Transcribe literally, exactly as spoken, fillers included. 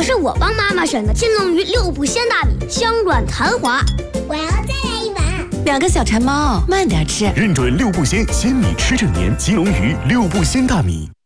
可是我帮妈妈选的金龙鱼六步鲜大米，香软弹滑。 我要再来一碗。 两个小馋猫，慢点吃。 认准六步鲜，鲜米吃正年，金龙鱼六步鲜大米。